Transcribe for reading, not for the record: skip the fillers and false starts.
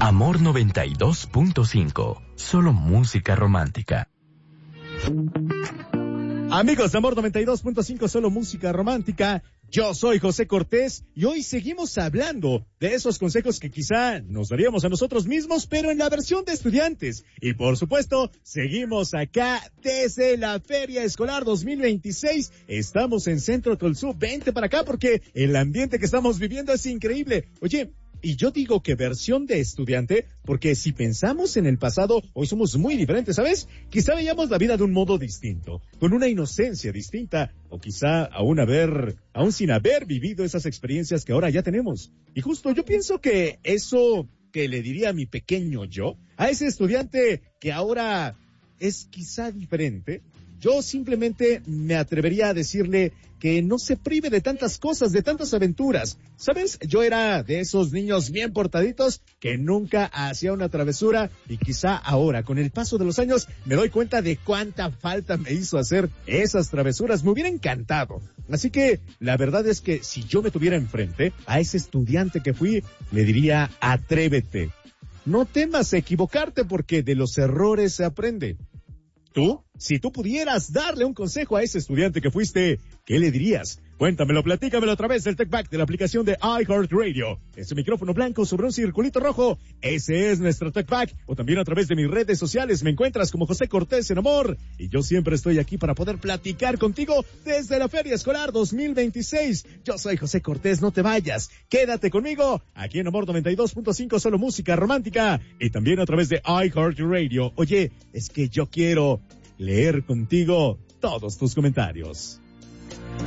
Amor 92.5. Solo música romántica. Amigos de Amor 92.5, solo música romántica. Yo soy José Cortés y hoy seguimos hablando de esos consejos que quizá nos daríamos a nosotros mismos, pero en la versión de estudiantes. Y por supuesto, seguimos acá desde la Feria Escolar 2026. Estamos en Centro Tolsú. Vente para acá porque el ambiente que estamos viviendo es increíble. Oye, y yo digo que versión de estudiante, porque si pensamos en el pasado, hoy somos muy diferentes, ¿sabes? Quizá veíamos la vida de un modo distinto, con una inocencia distinta, o quizá aún sin haber vivido esas experiencias que ahora ya tenemos. Y justo yo pienso que eso que le diría a mi pequeño yo, a ese estudiante que ahora es quizá diferente, yo simplemente me atrevería a decirle que no se prive de tantas cosas, de tantas aventuras. ¿Sabes? Yo era de esos niños bien portaditos que nunca hacía una travesura y quizá ahora, con el paso de los años, me doy cuenta de cuánta falta me hizo hacer esas travesuras. Me hubiera encantado. Así que la verdad es que si yo me tuviera enfrente a ese estudiante que fui, le diría, atrévete. No temas equivocarte porque de los errores se aprende. Tú, si tú pudieras darle un consejo a ese estudiante que fuiste, ¿qué le dirías? Cuéntamelo, platícamelo a través del TechBack de la aplicación de iHeartRadio. Ese micrófono blanco sobre un circulito rojo, ese es nuestro TechBack. O también a través de mis redes sociales me encuentras como José Cortés en Amor. Y yo siempre estoy aquí para poder platicar contigo desde la Feria Escolar 2026. Yo soy José Cortés, no te vayas. Quédate conmigo aquí en Amor 92.5, solo música romántica. Y también a través de iHeartRadio. Oye, es que yo quiero leer contigo todos tus comentarios.